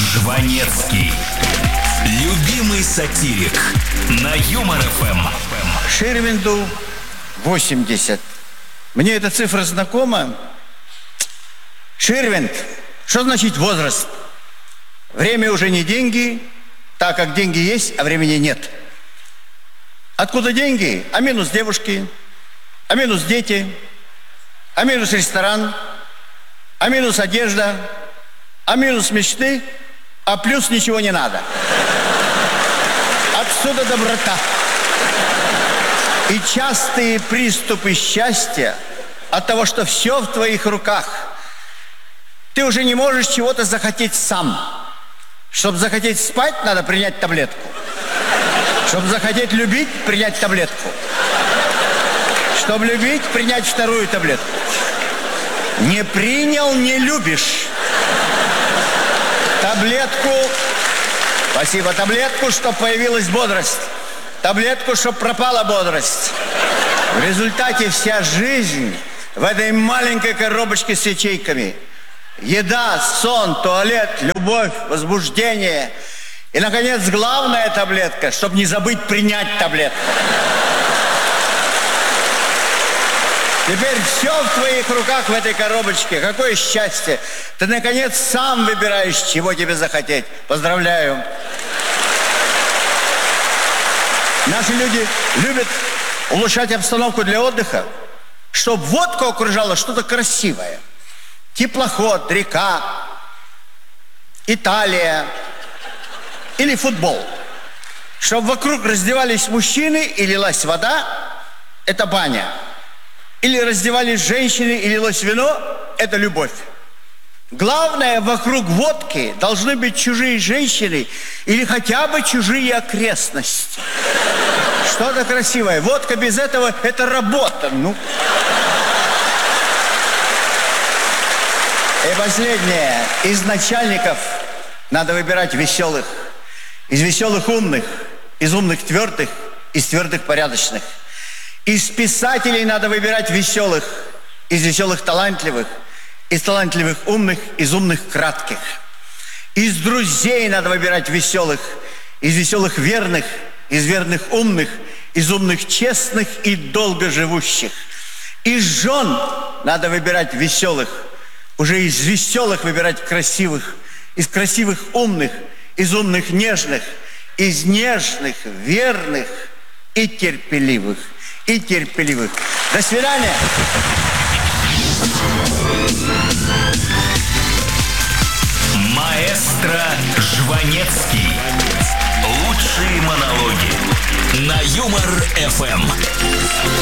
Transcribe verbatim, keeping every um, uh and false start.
Жванецкий. Любимый сатирик. На Юмор эф эм. Ширвинду восемьдесят. Мне эта цифра знакома. Ширвинд. Что значит возраст? Время уже не деньги, так как деньги есть, а времени нет. Откуда деньги? А минус девушки, а минус дети, а минус ресторан, а минус одежда, а минус мечты, а плюс ничего не надо. Отсюда доброта. И частые приступы счастья от того, что все в твоих руках. Ты уже не можешь чего-то захотеть сам. Чтобы захотеть спать, надо принять таблетку. Чтобы захотеть любить, принять таблетку. Чтобы любить, принять вторую таблетку. Не принял, не любишь. Таблетку. Спасибо. Таблетку, чтобы появилась бодрость. Таблетку, чтобы пропала бодрость. В результате вся жизнь в этой маленькой коробочке с ячейками. Еда, сон, туалет, любовь, возбуждение. И, наконец, главная таблетка, чтобы не забыть принять таблетку. Теперь все в твоих руках в этой коробочке. Какое счастье. Ты, наконец, сам выбираешь, чего тебе захотеть. Поздравляю. Наши люди любят улучшать обстановку для отдыха, чтобы водку окружало что-то красивое. Теплоход, река, Италия или футбол. Чтобы вокруг раздевались мужчины и лилась вода, это баня. Или раздевались женщины и лилось вино, это любовь. Главное, вокруг водки должны быть чужие женщины или хотя бы чужие окрестности. Что-то красивое. Водка без этого – это работа. Ну. И последнее. Из начальников надо выбирать веселых. Из веселых умных. Из умных твердых. Из твердых порядочных. Из писателей надо выбирать веселых. Из веселых талантливых. Из талантливых умных. Из умных кратких. Из друзей надо выбирать веселых. Из веселых верных. Из верных умных. Из умных честных и долгоживущих. Из жен надо выбирать веселых. Уже из веселых выбирать красивых. Из красивых умных. Из умных нежных. Из нежных верных и терпеливых. И терпеливых. До свидания. Маэстро Жванецкий. Лучшие монологи. На Юмор эф эм.